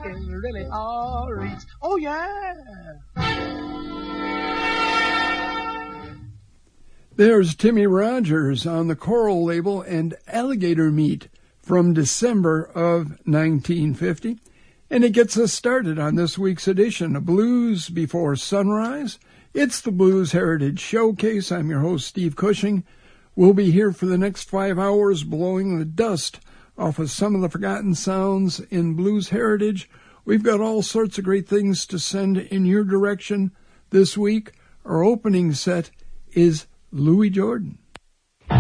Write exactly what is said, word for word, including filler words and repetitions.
working really hard. Oh, yeah. There's Timmy Rogers on the Coral label and Alligator Meat from December of nineteen fifty. And it gets us started on this week's edition of Blues Before Sunrise. It's the Blues Heritage Showcase. I'm your host, Steve Cushing. We'll be here for the next five hours blowing the dust off of some of the forgotten sounds in blues heritage. We've got all sorts of great things to send in your direction this week. Our opening set is Louis Jordan.